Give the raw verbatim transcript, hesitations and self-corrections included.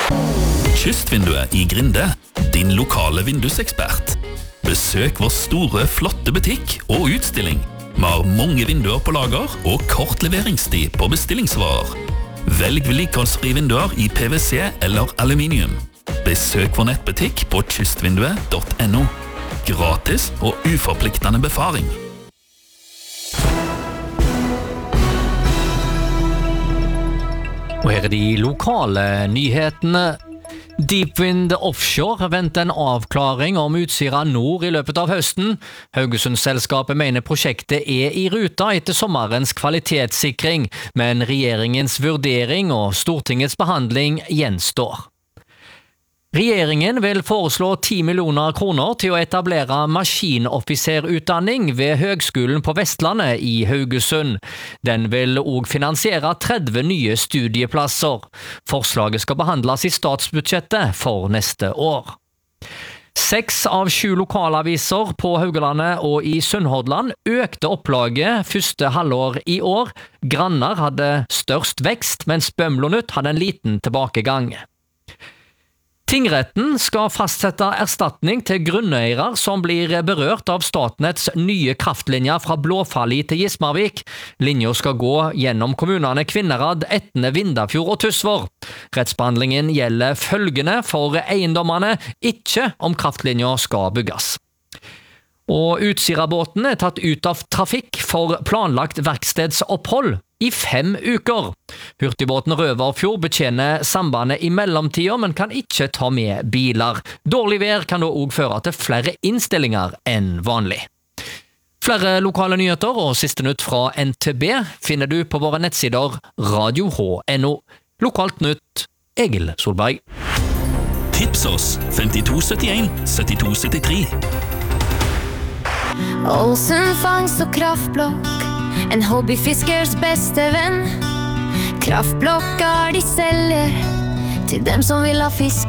Kystvinduet i Grinde, din lokale vindusekspert. Besøk vår store, flotte butikk og utstilling. Vi har mange vinduer på lager og kort leveringstid på bestillingsvarer. Velg vedlikeholdsfrie vinduer i P V C eller aluminium. Besøk vår nettbutikk på kystvinduet punktum no. Gratis og uforpliktende befaring. Og her er de lokale nyhetene. Deepwind Offshore venter en avklaring om Utsira Nord i løpet av høsten. Haugesund-selskapet mener prosjektet er i ruta etter sommerens kvalitetssikring, men regjeringens vurdering og Stortingets behandling gjenstår. Regjeringen vil foreslå ti millioner kroner til å etablere maskinoffiserutdanning ved Høgskolen på Vestlandet i Haugesund. Den vil også finansiere tretti nye studieplasser. Forslaget skal behandles i statsbudsjettet for neste år. Seks av sju lokalaviser på Haugalandet og i Sunnhordland økte opplaget første halvår i år. Grannar hadde størst vekst, mens Bømlo Nytt hadde en liten tilbakegang. Tingretten skal fastsette erstatning til grunneiere som blir berørt av Statnets nye kraftlinjer fra Blåfalli til Gismarvik. Linja skal gå gjennom kommunene Kvinnherad, Etne, Vindafjord og Tysvær. Rettsbehandlingen gjelder følgende for eiendommene, ikke om kraftlinja skal bygges. Og Utsira-båten er tatt ut av trafikk for planlagt verkstedsopphold i fem uker. Hurtigbåten Røverfjord betjener sambandet i mellomtida, men kan ikke ta med biler. Dårlig vær kan da også føre til flere innstillinger enn vanlig. Flere lokale nyheter og siste nytt fra N T B finner du på våre nettsider radio h punktum no. Lokalt nytt, Egil Solberg. Tips oss femtito syttien syttito syttitre. Olsen fangst og kraftblokk, en hobbyfiskers beste venn. Kraftblokker de selger til dem som vil ha fisk.